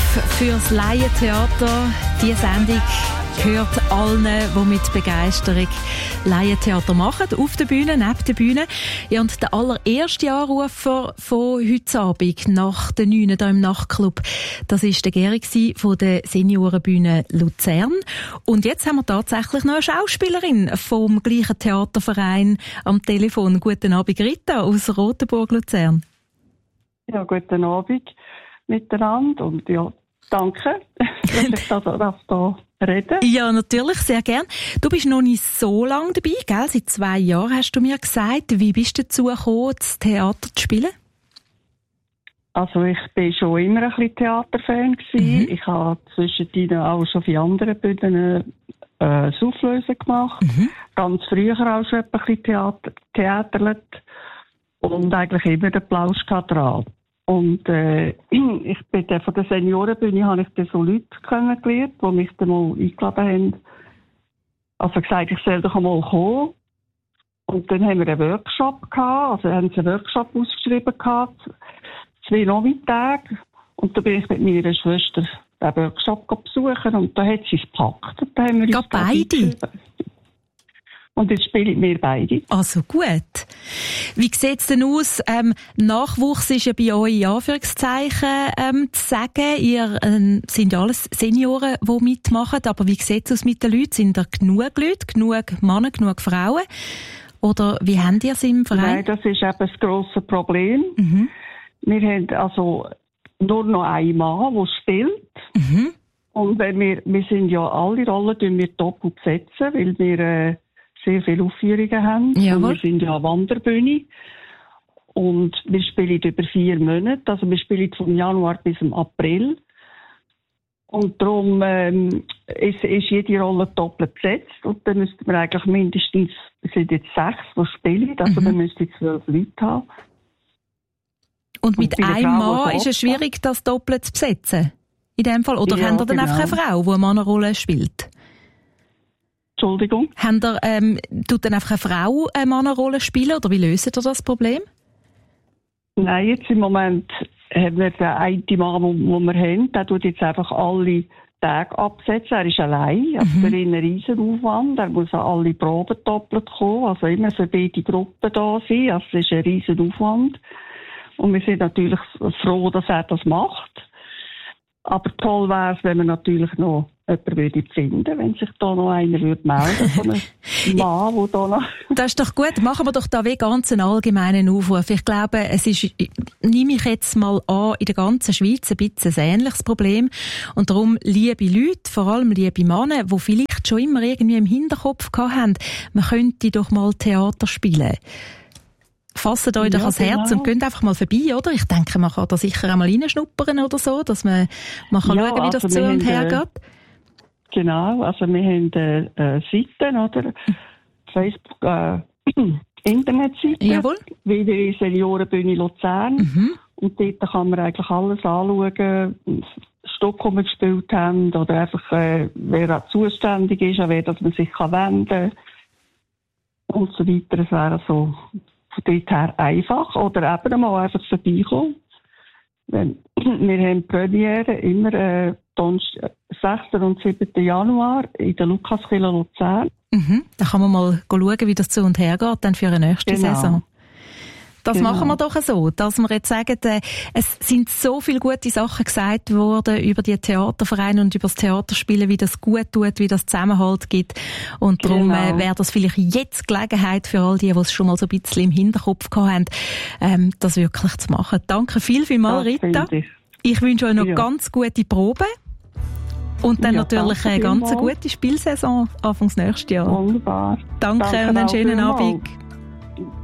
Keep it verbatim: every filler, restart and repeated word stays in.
fürs Laientheater. Diese Sendung gehört allen, die mit Begeisterung Laientheater machen, auf der Bühne, neben der Bühne. Ja, und der allererste Anrufer von heute Abend nach der neun hier im Nachtclub, das war der Geri von der Seniorenbühne Luzern. Und jetzt haben wir tatsächlich noch eine Schauspielerin vom gleichen Theaterverein am Telefon. Guten Abend, Rita aus Rotenburg, Luzern. Ja, guten Abend miteinander und ja, danke, dass ich da, da, da reden. Ja, natürlich, sehr gern. Du bist noch nicht so lange dabei, gell? Seit zwei Jahren hast du mir gesagt. Wie bist du dazu gekommen, das Theater zu spielen? Also ich bin schon immer ein bisschen Theaterfan gewesen. Mhm. Ich habe zwischendrin auch schon für andere Bühnen äh, Soufflöse gemacht. Mhm. Ganz früher auch schon ein bisschen Theater, theaterlet und eigentlich immer den Plausch dran. Und äh, ich bin dann von der Seniorenbühne habe ich dann so Leute kennengelernt, die mich dann mal eingeladen haben. Also gesagt, ich soll doch einmal kommen. Und dann haben wir einen Workshop gehabt, also haben sie einen Workshop ausgeschrieben gehabt, zwei Nachmittage. Und da bin ich mit meiner Schwester den Workshop besuchen und da hat sie es gepackt. Und da haben wir uns beide? Und jetzt spielen wir beide. Also gut. Wie sieht es denn aus? Ähm, Nachwuchs ist ja bei euch in Anführungszeichen ähm, zu sagen. Ihr ähm, sind ja alles Senioren, die mitmachen. Aber wie sieht es aus mit den Leuten? Sind da genug Leute, genug Männer, genug Frauen? Oder wie habt ihr es im Verein? Nein, das ist eben das grosse Problem. Mhm. Wir haben also nur noch einen Mann, der spielt. Mhm. Und wenn wir, wir sind ja alle Rollen tun wir doppelt besetzen, weil wir äh, sehr viele Aufführungen haben. Und wir sind ja eine Wanderbühne. Und wir spielen über vier Monate. Also wir spielen vom Januar bis zum April. Und darum ähm, ist, ist jede Rolle doppelt besetzt. Und dann müssten wir eigentlich mindestens, wir sind jetzt sechs, die spielen. Also mhm. dann müssten wir zwölf Leute haben. Und mit und einem Mann ist es schwierig, das doppelt zu besetzen? In dem Fall? Oder ja, haben ihr dann genau. einfach eine Frau, die eine Männerrolle spielt? Entschuldigung? Haben ihr, ähm, tut dann einfach eine Frau eine Männerrolle spielen oder wie löst ihr das Problem? Nein, jetzt im Moment haben wir den einen Mann, den wir haben, der tut jetzt einfach alle Tage absetzen. Er ist allein, also mhm. für ihn ein Riesenaufwand. Er muss an alle Proben doppelt kommen, also immer für beide Gruppen da sein. Also es ist ein Riesenaufwand. Und wir sind natürlich froh, dass er das macht. Aber toll wäre es, wenn wir natürlich noch jemanden würde finden, wenn sich da noch einer würde melden, so ein Mann, der da noch... Das ist doch gut. Machen wir doch da wie ganz einen allgemeinen Aufruf. Ich glaube, es ist, nehme ich jetzt mal an, in der ganzen Schweiz ein bisschen ein ähnliches Problem. Und darum, liebe Leute, vor allem liebe Männer, die vielleicht schon immer irgendwie im Hinterkopf gehabt haben, man könnte doch mal Theater spielen. Fasst euch doch ja, ans Herz genau. und geht einfach mal vorbei, oder? Ich denke, man kann da sicher einmal reinschnuppern oder so, dass man, man kann ja, schauen, wie das also zu und her geht. Genau, also wir haben äh, äh, Seiten, oder? Facebook, äh, Internetseite. Jawohl. W w w punkt seniorenbühne Luzern. Mhm. Und dort kann man eigentlich alles anschauen, Stockholm gespielt haben, oder einfach, äh, wer auch zuständig ist, an wer dass man sich kann wenden und so weiter. Es wäre so von dort her einfach. Oder eben mal einfach vorbeikommen. Wir haben Premiere immer äh, Donnerstag, sechsten und siebten Januar in der Lukaskirche Luzern. Mhm. Da kann man mal schauen, wie das zu und her geht dann für eine nächste genau. Saison. Das genau. machen wir doch so, dass wir jetzt sagen, äh, es sind so viele gute Sachen gesagt worden über die Theatervereine und über das Theaterspielen, wie das gut tut, wie das Zusammenhalt gibt. Und darum genau. äh, wäre das vielleicht jetzt Gelegenheit für all die, die es schon mal so ein bisschen im Hinterkopf gehabt haben, ähm, das wirklich zu machen. Danke viel, viel mal, Rita. Ich. ich wünsche euch noch ja. ganz gute Proben. Und dann ja, natürlich eine ganz gute Spielsaison Anfangs nächstes Jahr. Wunderbar. Danke, danke und einen schönen Abend.